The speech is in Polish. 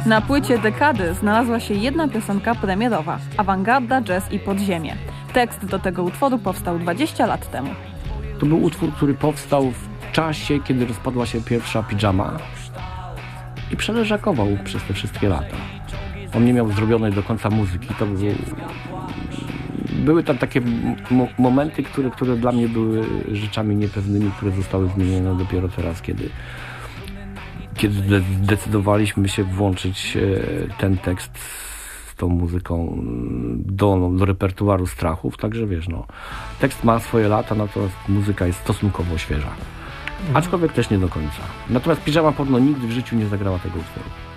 Na płycie Dekady znalazła się jedna piosenka premierowa – Awangarda, Jazz i Podziemie. Tekst do tego utworu powstał 20 lat temu. To był utwór, który powstał w czasie, kiedy rozpadła się pierwsza pidżama i przeleżakował przez te wszystkie lata. On nie miał zrobionej do końca muzyki. Były tam takie momenty, które dla mnie były rzeczami niepewnymi, które zostały zmienione dopiero teraz, kiedy zdecydowaliśmy się włączyć ten tekst z tą muzyką do repertuaru Strachów. Także wiesz, tekst ma swoje lata, natomiast muzyka jest stosunkowo świeża. Aczkolwiek też nie do końca. Natomiast Pidżama Porno nigdy w życiu nie zagrała tego utworu.